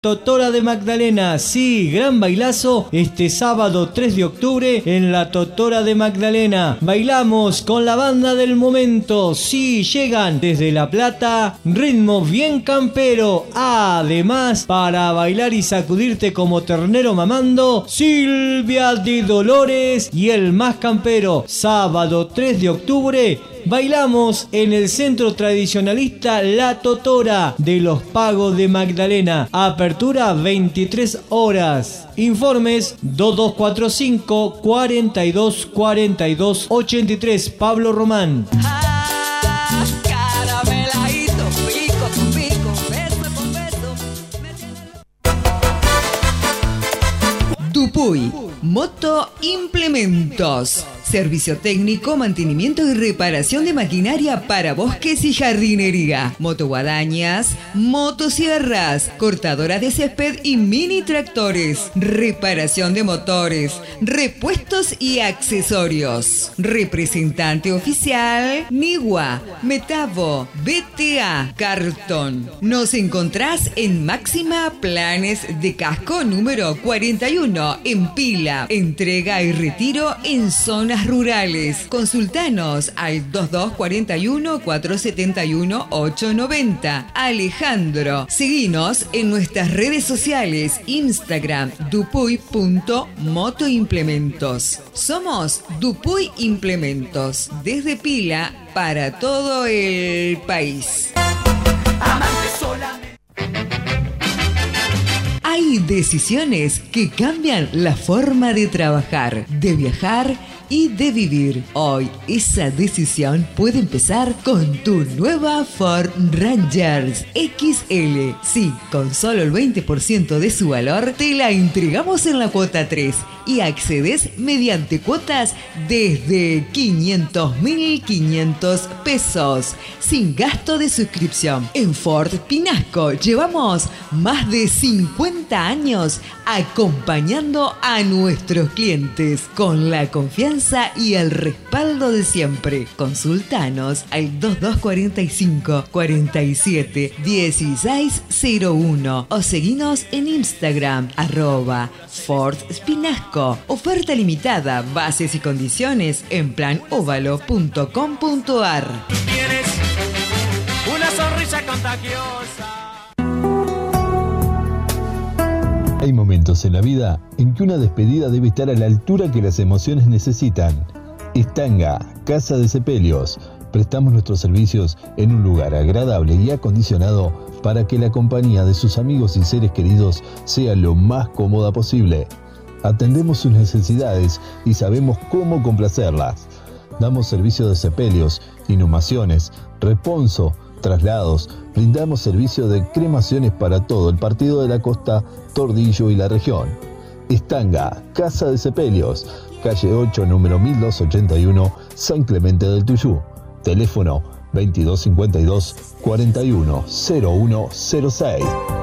Totora de Magdalena, sí, gran bailazo este sábado 3 de octubre en la Totora de Magdalena. Bailamos con la banda del momento, sí, llegan desde La Plata, ritmo bien campero. Además, para bailar y sacudirte como ternero mamando, Silvia de Dolores y el más campero. Sábado 3 de octubre, bailamos en el centro tradicionalista La Totora de los Pagos de Magdalena. Apertura 23 horas. Informes 2245 42 42 83. Pablo Román. Dupuy, Moto Implementos. Servicio técnico, mantenimiento y reparación de maquinaria para bosques y jardinería. Motoguadañas, motosierras, cortadoras de césped y mini tractores. Reparación de motores, repuestos y accesorios. Representante oficial, Nigua, Metavo, BTA, Carlton. Nos encontrás en Máxima Planes de Casco número 41 en Pila. Entrega y retiro en zonas rurales. Consultanos al 2241 471 890. Alejandro, seguinos en nuestras redes sociales, Instagram, dupuy.motoimplementos. Somos Dupuy Implementos, desde Pila para todo el país. Hay decisiones que cambian la forma de trabajar, de viajar y de vivir. Hoy esa decisión puede empezar con tu nueva Ford Rangers XL. Sí, con solo el 20% de su valor te la entregamos en la cuota 3 y accedes mediante cuotas desde 500.500 pesos, sin gasto de suscripción. En Ford Pinasco llevamos más de 50 años acompañando a nuestros clientes con la confianza y el respaldo de siempre. Consultanos al 2245 47 1601 o seguinos en Instagram @Ford Pinasco. Oferta limitada, bases y condiciones en planovalo.com.ar. Tienes una sonrisa contagiosa. Hay momentos en la vida en que una despedida debe estar a la altura que las emociones necesitan. Estanga, Casa de Sepelios. Prestamos nuestros servicios en un lugar agradable y acondicionado para que la compañía de sus amigos y seres queridos sea lo más cómoda posible. Atendemos sus necesidades y sabemos cómo complacerlas. Damos servicio de sepelios, inhumaciones, reponso, traslados. Brindamos servicio de cremaciones para todo el partido de la costa, Tordillo y la región. Estanga, Casa de Sepelios, calle 8, número 1281, San Clemente del Tuyú. Teléfono 2252 410106.